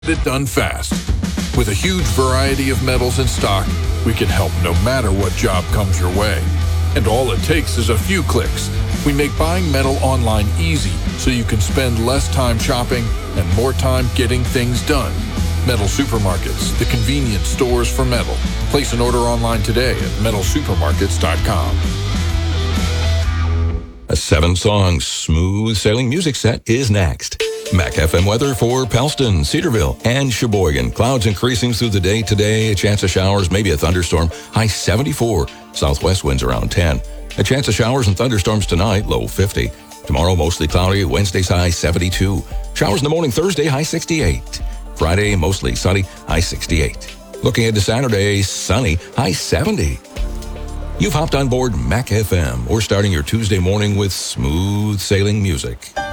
it done fast. With a huge variety of metals in stock, we can help no matter what job comes your way. And all it takes is a few clicks. We make buying metal online easy so you can spend less time shopping and more time getting things done. Metal Supermarkets, the convenience stores for metal. Place an order online today at metalsupermarkets.com. A 7-song smooth sailing music set is next. Mac FM weather for Pellston, Cedarville, and Sheboygan. Clouds increasing through the day today. A chance of showers, maybe a thunderstorm. High 74. Southwest winds around 10. A chance of showers and thunderstorms tonight, low 50. Tomorrow, mostly cloudy. Wednesday's high 72. Showers in the morning Thursday, high 68. Friday, mostly sunny, high 68. Looking ahead to Saturday, sunny, high 70. You've hopped on board Mac FM. We're starting your Tuesday morning with smooth sailing music.